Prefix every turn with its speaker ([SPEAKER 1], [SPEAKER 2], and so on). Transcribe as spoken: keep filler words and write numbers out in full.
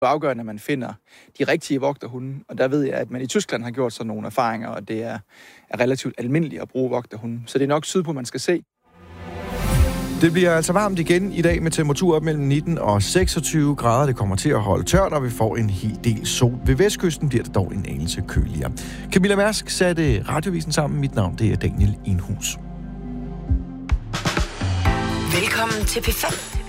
[SPEAKER 1] Det er afgørende, at man finder de rigtige vogterhunde, og der ved jeg, at man i Tyskland har gjort sådan nogle erfaringer, og det er, er relativt almindeligt at bruge vogterhunde. Så det er nok sydpå, man skal se.
[SPEAKER 2] Det bliver altså varmt igen i dag med temperatur op mellem nitten og seksogtyve grader. Det kommer til at holde tørt, og vi får en hel del sol. Ved vestkysten bliver det dog en anelse køligere. Camilla Mærsk satte Radiovisen sammen. Mit navn det er Daniel Enhus.
[SPEAKER 3] Velkommen til P fem.